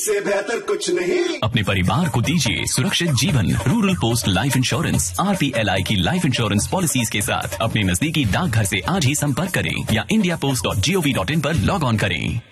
से बेहतर कुछ नहीं। अपने परिवार को दीजिए सुरक्षित जीवन। Rural post life insurance RPLI की लाइफ इंश्योरेंस पॉलिसीज के साथ अपने नजदीकी डाकघर से आज ही संपर्क करें या indiapost.gov.in पर लॉग ऑन करें।